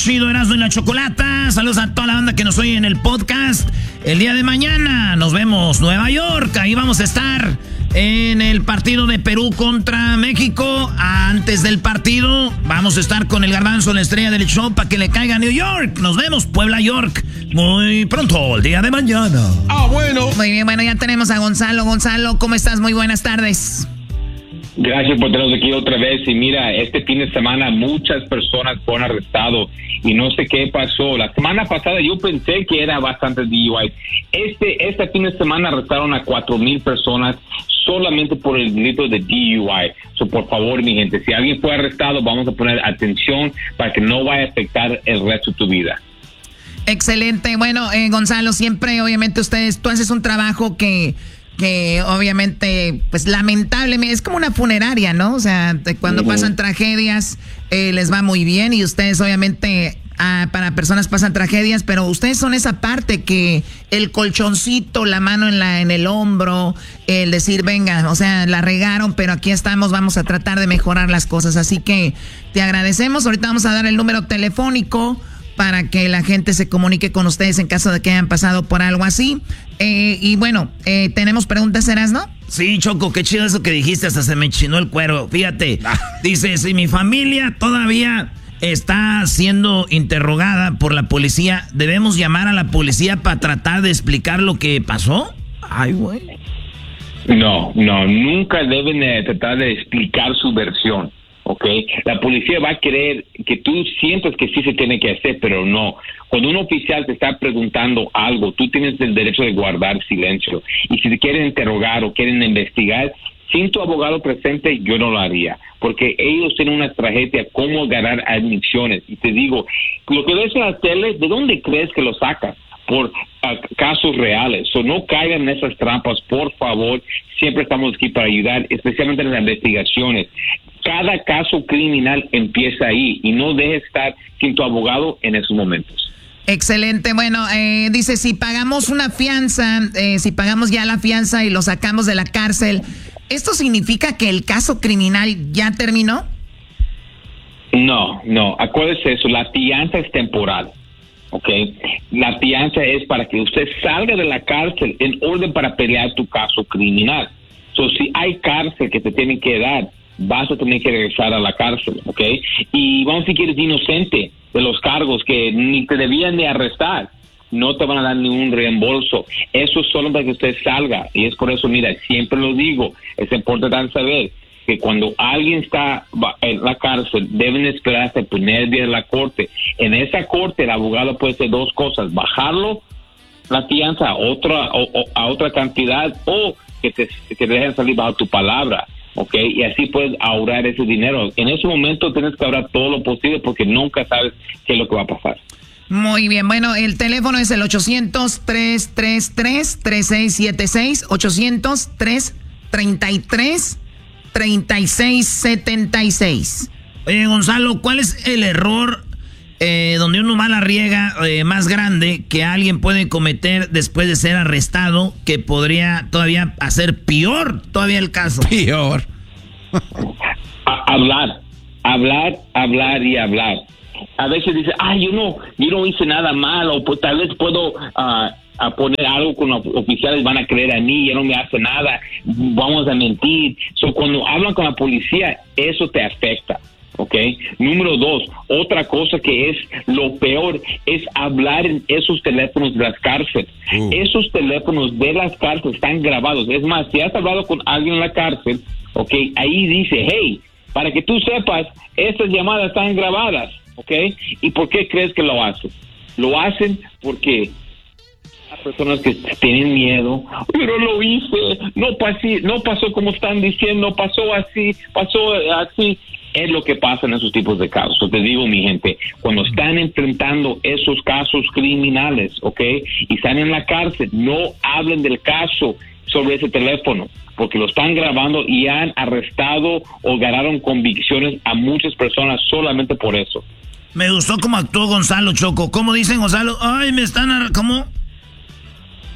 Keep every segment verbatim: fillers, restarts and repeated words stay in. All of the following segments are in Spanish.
chido, Erasmo y la Chocolata. Saludos a toda la banda que nos oye en el podcast. El día de mañana nos vemos Nueva York. Ahí vamos a estar en el partido de Perú contra México. Antes del partido vamos a estar con el Garbanzo, la estrella del show, para que le caiga a New York. Nos vemos, Puebla, York, muy pronto, el día de mañana. Ah, bueno. Muy bien, bueno, ya tenemos a Gonzalo. Gonzalo, ¿cómo estás? Muy buenas tardes. Gracias por tenernos aquí otra vez. Y mira, este fin de semana muchas personas fueron arrestadas y no sé qué pasó. La semana pasada yo pensé que era bastante D U I. Este, este fin de semana arrestaron a cuatro mil personas solamente por el delito de D U I. So, por favor, mi gente, si alguien fue arrestado, vamos a poner atención para que no vaya a afectar el resto de tu vida. Excelente. Bueno, eh, Gonzalo, siempre, obviamente, ustedes, tú haces un trabajo que... que obviamente, pues lamentablemente, es como una funeraria, ¿no? O sea, cuando uh-huh. pasan tragedias, eh, les va muy bien y ustedes obviamente, ah, para personas pasan tragedias, pero ustedes son esa parte que el colchoncito, la mano en la en el hombro, el decir, venga, o sea, la regaron, pero aquí estamos, vamos a tratar de mejorar las cosas. Así que te agradecemos. Ahorita vamos a dar el número telefónico para que la gente se comunique con ustedes en caso de que hayan pasado por algo así. Eh, y bueno, eh, ¿tenemos preguntas, Erasmo? Sí, Choco, qué chido eso que dijiste, hasta se me chinó el cuero. Fíjate, dice, si mi familia todavía está siendo interrogada por la policía, ¿debemos llamar a la policía para tratar de explicar lo que pasó? Ay, güey. No, no, nunca deben eh, tratar de explicar su versión. ¿Ok? La policía va a querer que tú sientas que sí se tiene que hacer, pero no. Cuando un oficial te está preguntando algo, tú tienes el derecho de guardar silencio. Y si te quieren interrogar o quieren investigar, sin tu abogado presente, yo no lo haría. Porque ellos tienen una estrategia cómo ganar admisiones. Y te digo, lo que ves en la tele, ¿de dónde crees que lo sacas? Por uh, casos reales. So, no caigan en esas trampas, por favor. Siempre estamos aquí para ayudar, especialmente en las investigaciones. Cada caso criminal empieza ahí y no dejes estar sin tu abogado en esos momentos. Excelente. Bueno, eh, dice, si pagamos una fianza, eh, si pagamos ya la fianza y lo sacamos de la cárcel, ¿esto significa que el caso criminal ya terminó? No, no. Acuérdese eso, la fianza es temporal. ¿Ok? La fianza es para que usted salga de la cárcel en orden para pelear tu caso criminal. So, si hay cárcel que te tienen que dar, vas a tener que regresar a la cárcel, ¿ok? Y vamos a decir que eres inocente de los cargos que ni te debían de arrestar, no te van a dar ningún reembolso. Eso es solo para que usted salga. Y es por eso, mira, siempre lo digo, es importante saber que cuando alguien está en la cárcel, deben esperar hasta el primer día de la corte. En esa corte, el abogado puede hacer dos cosas: bajarlo, la fianza, a otra, o, o, a otra cantidad, o que te, que te dejen salir bajo tu palabra. ¿Ok? Y así puedes ahorrar ese dinero. En ese momento tienes que ahorrar todo lo posible porque nunca sabes qué es lo que va a pasar. Muy bien, bueno, el teléfono es el ochocientos, tres tres tres, tres seis siete seis, ochocientos, tres tres tres, tres seis siete seis. Oye, Gonzalo, ¿cuál es el error eh, donde uno va a la riega eh, más grande que alguien puede cometer después de ser arrestado, que podría todavía hacer peor todavía el caso? Peor. A- hablar, hablar, hablar y hablar. A veces dice, ay, yo no, yo no hice nada malo, o pues, tal vez puedo uh, a poner algo con los oficiales, van a creer a mí, ya no me hace nada, vamos a mentir. So, cuando hablan con la policía, eso te afecta. ¿Ok? Número dos, otra cosa que es lo peor es hablar en esos teléfonos de las cárceles. Uh. Esos teléfonos de las cárceles están grabados. Es más, si has hablado con alguien en la cárcel, ¿ok? Ahí dice, hey, para que tú sepas, estas llamadas están grabadas, ¿ok? ¿Y por qué crees que lo hacen? Lo hacen porque las personas que tienen miedo, pero lo hice, no pasé, no pasó como están diciendo, pasó así, pasó así. Es lo que pasa en esos tipos de casos. Te digo, mi gente, cuando están enfrentando esos casos criminales, ¿ok? Y están en la cárcel, no hablen del caso sobre ese teléfono, porque lo están grabando y han arrestado o ganaron convicciones a muchas personas solamente por eso. Me gustó cómo actuó Gonzalo, Choco. ¿Cómo dicen, Gonzalo? Ay, me están... Ar- ¿Cómo?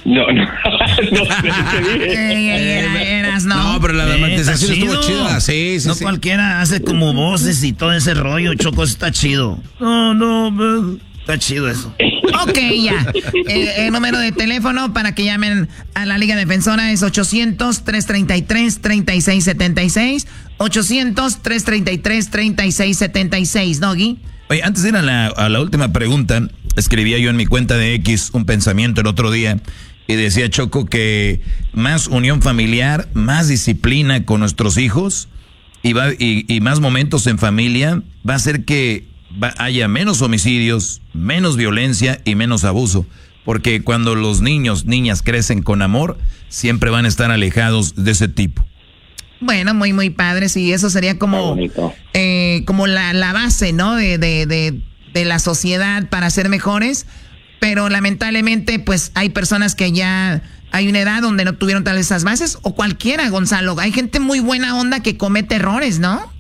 No, no, no, te dije. Eras, no. No, pero la dramatización estuvo chida. Sí, sí, No sí. cualquiera hace como voces y todo ese rollo, Choco, está chido. No, no, está chido eso. Ok, ya. El, el número de teléfono para que llamen a la Liga Defensora es ochocientos, trescientos treinta y tres, treinta y seis setenta y seis. ochocientos, trescientos treinta y tres, treinta y seis setenta y seis, Doggy. Oye, antes de ir a la, a la última pregunta, escribía yo en mi cuenta de X un pensamiento el otro día y decía, Choco, que más unión familiar, más disciplina con nuestros hijos y, va, y, y más momentos en familia va a hacer que va, haya menos homicidios, menos violencia y menos abuso. Porque cuando los niños, niñas crecen con amor, siempre van a estar alejados de ese tipo. Bueno, muy, muy padre, sí, eso sería como, eh, como la, la base, ¿no? De, de, de, de la sociedad para ser mejores, pero lamentablemente, pues, hay personas que ya hay una edad donde no tuvieron tal vez esas bases, o cualquiera, Gonzalo, hay gente muy buena onda que comete errores, ¿no?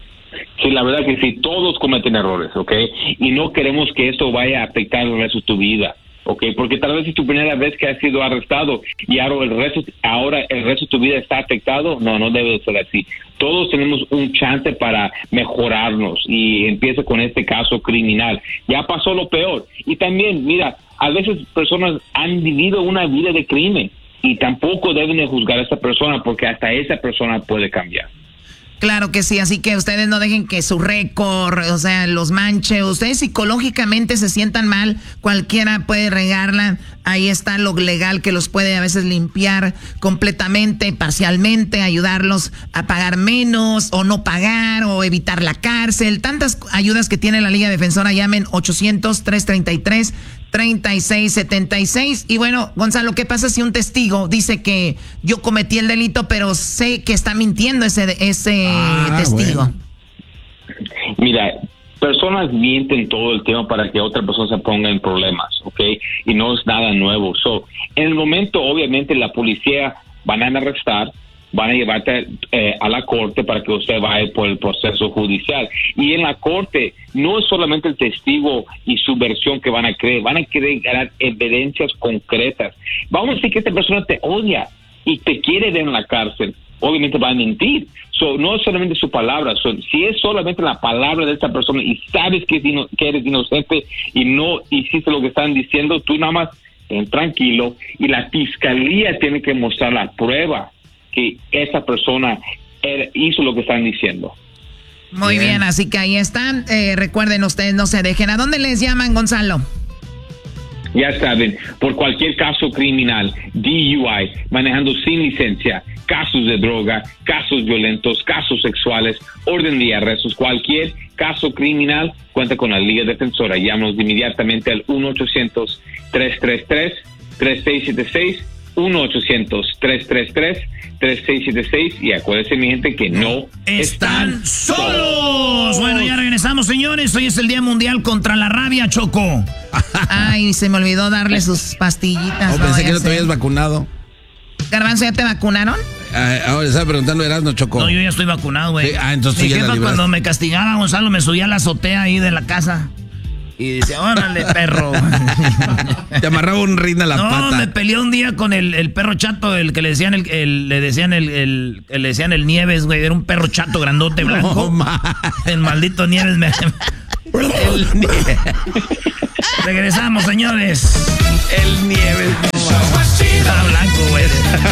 Sí, la verdad que sí, todos cometen errores, ¿ok? Y no queremos que esto vaya a afectar el resto de tu vida. Ok, porque tal vez es tu primera vez que has sido arrestado y ahora el resto, ahora el resto de tu vida está afectado. No, no debe ser así. Todos tenemos un chance para mejorarnos y empieza con este caso criminal. Ya pasó lo peor. Y también, mira, a veces personas han vivido una vida de crimen y tampoco deben de juzgar a esa persona porque hasta esa persona puede cambiar. Claro que sí, así que ustedes no dejen que su récord, o sea, los manche. Ustedes psicológicamente se sientan mal, cualquiera puede regarla. Ahí está lo legal que los puede a veces limpiar completamente, parcialmente, ayudarlos a pagar menos o no pagar o evitar la cárcel. Tantas ayudas que tiene la Liga Defensora. Llamen ochocientos, trescientos treinta y tres, treinta y seis setenta y seis. Y bueno, Gonzalo, ¿qué pasa si un testigo dice que yo cometí el delito, pero sé que está mintiendo ese, ese ah, testigo? Bueno. Mira, personas mienten todo el tiempo para que otra persona se ponga en problemas, ¿ok? Y no es nada nuevo. So, en el momento, obviamente, la policía van a arrestar, van a llevarte eh, a la corte para que usted vaya por el proceso judicial. Y en la corte no es solamente el testigo y su versión que van a creer, van a querer ganar evidencias concretas. Vamos a decir que esta persona te odia y te quiere ver en la cárcel. Obviamente va a mentir. So, no es solamente su palabra. So, si es solamente la palabra de esta persona y sabes que, es ino- que eres inocente y no hiciste lo que están diciendo, tú nada más ten tranquilo y la fiscalía tiene que mostrar la prueba que esa persona era, hizo lo que están diciendo. Muy bien, bien así que ahí están. Eh, recuerden, ustedes no se dejen. ¿A dónde les llaman, Gonzalo? Ya saben, por cualquier caso criminal, D U I, manejando sin licencia, casos de droga, casos violentos, casos sexuales, orden de arrestos, cualquier caso criminal, cuenta con la Liga Defensora. Llámanos inmediatamente al uno ochocientos, tres tres tres, tres seis siete seis, uno ochocientos, tres tres tres, tres seis siete seis y acuérdense, mi gente, que no están, están solos. Bueno, ya regresamos, señores. Hoy es el Día Mundial contra la Rabia, Choco. Ay, se me olvidó darle sus pastillitas. Oh, no, pensé que no sé. te habías vacunado. Garbanzo, ¿ya te vacunaron? Ah, ahora estaba preguntando Erasmo, Choco. No, yo ya estoy vacunado, güey. Sí, ah, entonces Mi ya jefa la cuando me castigaba, Gonzalo, me subía a la azotea ahí de la casa. Y decía, órale, perro. Te amarraba un rin a la no, pata. No, me peleé un día con el, el perro chato, el que le decían el, el le decían el, el, el le decían el Nieves, güey. Era un perro chato grandote blanco. No, el maldito Nieves me. el Nieves. Regresamos, señores. El Nieves. No, estaba blanco, güey.